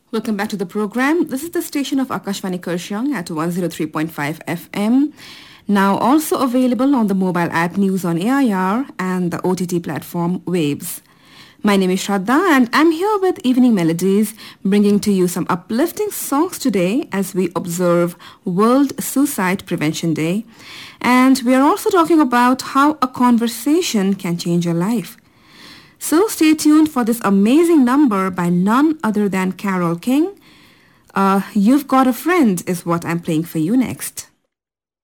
Welcome back to the program. This is the station of Akashvani Kursiong at 103.5 FM. Now also available on the mobile app News on AIR and the OTT platform Waves. My name is Shraddha and I'm here with Evening Melodies, bringing to you some uplifting songs today as we observe World Suicide Prevention Day. And we are also talking about how a conversation can change your life. So stay tuned for this amazing number by none other than Carole King. You've Got a Friend is what I'm playing for you next.